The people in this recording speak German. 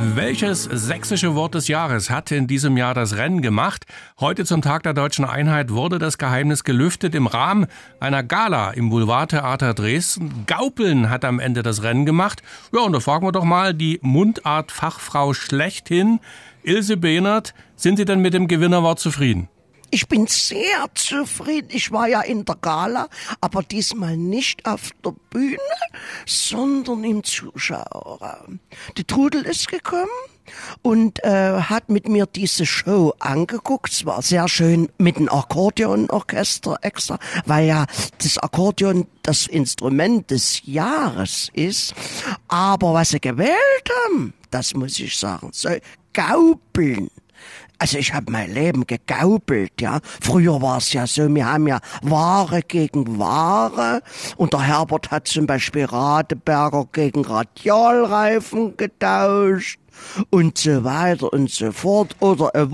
Welches sächsische Wort des Jahres hat in diesem Jahr das Rennen gemacht? Heute zum Tag der Deutschen Einheit wurde das Geheimnis gelüftet im Rahmen einer Gala im Boulevardtheater Dresden. Gaupeln hat am Ende das Rennen gemacht. Ja, und da fragen wir doch mal die Mundartfachfrau schlechthin, Ilse Behnert. Sind Sie denn mit dem Gewinnerwort zufrieden? Ich bin sehr zufrieden. Ich war ja in der Gala, aber diesmal nicht auf der Bühne, sondern im Zuschauerraum. Die Trudel ist gekommen und hat mit mir diese Show angeguckt. Es war sehr schön mit einem Akkordeonorchester extra, weil ja das Akkordeon das Instrument des Jahres ist. Aber was sie gewählt haben, das muss ich sagen, so Gaupeln. Also ich habe mein Leben gegaupelt, ja. Früher war es ja so, wir haben ja Ware gegen Ware und der Herbert hat zum Beispiel Radeberger gegen Radialreifen getauscht und so weiter und so fort. Oder